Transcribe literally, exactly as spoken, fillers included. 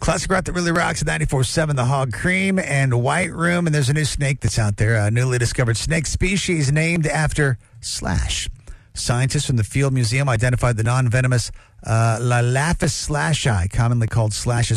Classic rock that really rocks at ninety-four seven, The Hog Cream and White Room. And there's a new snake that's out there, a newly discovered snake species named after Slash. Scientists from the Field Museum identified the non-venomous uh, Lalaphus slashii, commonly called Slash's